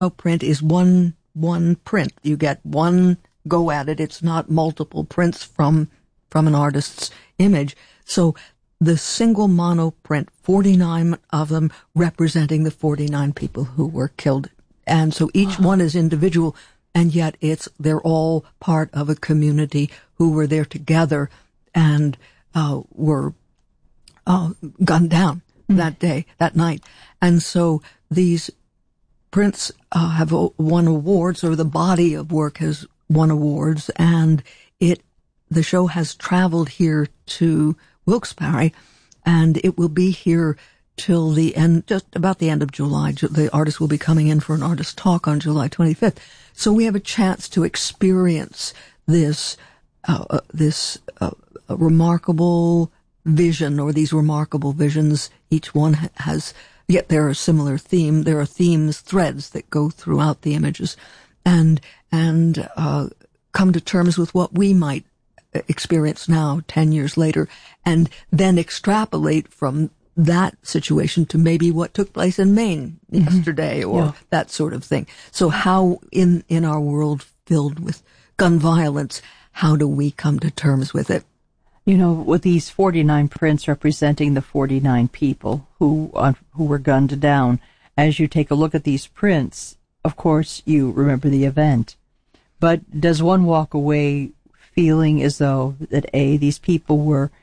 print is one print. You get one go at it. It's not multiple prints from an artist's image. So the single mono print, 49 of them representing the 49 people who were killed. And so each one is individual, and yet they're all part of a community who were there together and were gunned down that night. And so these prints have won awards, or the body of work has won awards, and the show has traveled here to Wilkes-Barre, and it will be here till the end, just about the end of July. The artist will be coming in for an artist talk on July 25th. So we have a chance to experience this remarkable vision, or these remarkable visions. Each one has, yet there are similar theme. There are threads that go throughout the images, and come to terms with what we might experience now, 10 years later, and then extrapolate from that situation to maybe what took place in Maine yesterday, or that sort of thing. So how in our world filled with gun violence, how do we come to terms with it? You know, with these 49 prints representing the 49 people who were gunned down, as you take a look at these prints, of course, you remember the event. But does one walk away feeling as though that these people were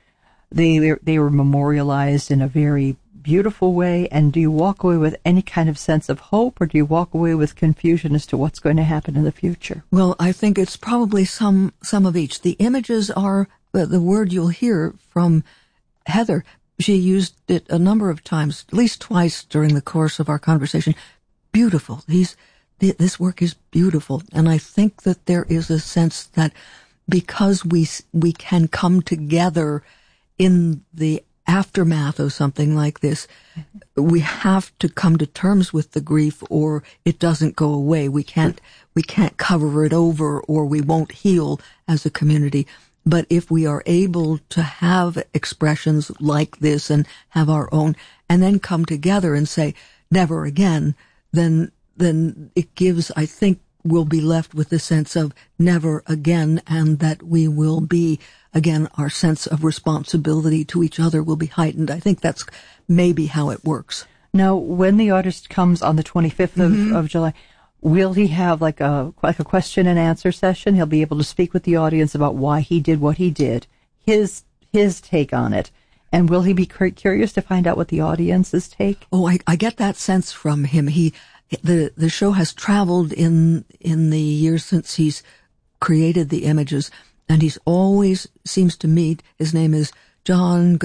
memorialized in a very beautiful way? And do you walk away with any kind of sense of hope, or do you walk away with confusion as to what's going to happen in the future? Well, I think it's probably some of each. The images are the word you'll hear from Heather. She used it a number of times, at least twice during the course of our conversation. Beautiful. This work is beautiful. And I think that there is a sense that because we can come together in the aftermath of something like this, we have to come to terms with the grief, or it doesn't go away. We can't cover it over, or we won't heal as a community. But if we are able to have expressions like this and have our own, and then come together and say, never again, then it gives, I think, we'll be left with the sense of never again, and that we will be, again, our sense of responsibility to each other will be heightened. I think that's maybe how it works. Now, when the artist comes on the 25th of July, will he have like a question and answer session? He'll be able to speak with the audience about why he did what he did, his take on it. And will he be curious to find out what the audience's take? Oh, I get that sense from him. The show has traveled in the years since he's created the images, and he's always seems to meet. His name is John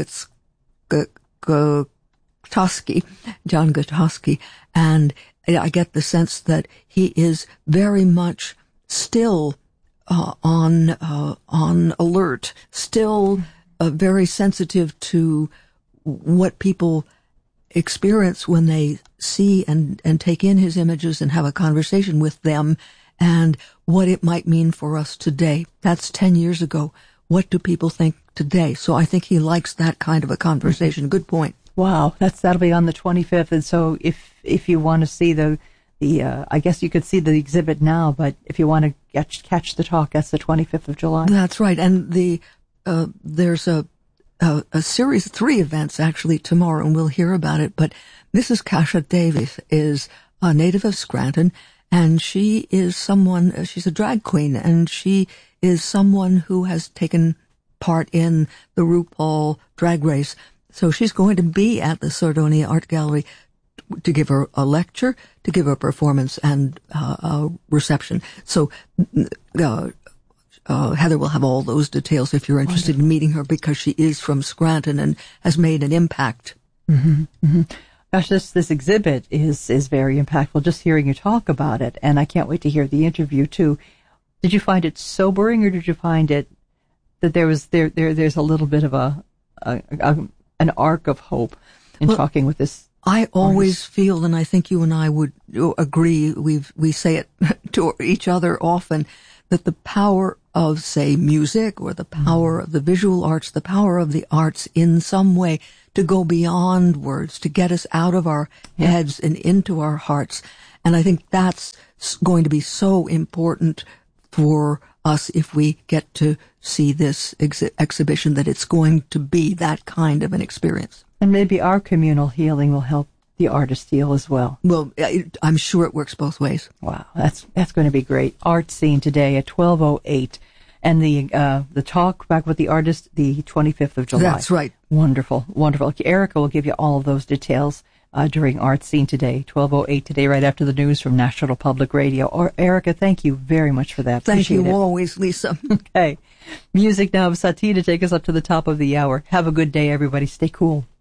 Gutowski, and I get the sense that he is very much still on alert, still very sensitive to what people experience when they see and take in his images and have a conversation with them, and what it might mean for us today. That's 10 years ago. What do people think today? So I think he likes that kind of a conversation. Good point. Wow, that'll be on the 25th. And so if you want to see the I guess you could see the exhibit now, but if you want to catch the talk, that's the 25th of July. That's right. And there's a series of 3 events actually tomorrow, and we'll hear about it. But Mrs. Kasha Davis is a native of Scranton, and she is she's a drag queen, and she is someone who has taken part in the RuPaul Drag Race. So she's going to be at the Sardonia Art Gallery to give her a lecture, to give her a performance, and a reception. So Heather will have all those details if you're interested in meeting her, because she is from Scranton and has made an impact. Mm-hmm. Mm-hmm. Gosh, this exhibit is very impactful, just hearing you talk about it, and I can't wait to hear the interview too. Did you find it sobering, or did you find it that there's a little bit of an arc of hope in talking with this? I always feel, and I think you and I would agree, we say it to each other often, that the power of, say, music, or the power of the visual arts, the power of the arts in some way to go beyond words, to get us out of our heads and into our hearts. And I think that's going to be so important for us if we get to see this exhibition, that it's going to be that kind of an experience. And maybe our communal healing will help the artist heal as well. Well, I'm sure it works both ways. Wow, that's going to be great. Art Scene today at 12:08. And the talk back with the artist, the 25th of July. That's right. Wonderful, wonderful. Erica will give you all of those details during Art Scene today, 12:08 today, right after the news from National Public Radio. Erica, thank you very much for that. Thank you always, Lisa. Okay. Music now of Sati to take us up to the top of the hour. Have a good day, everybody. Stay cool.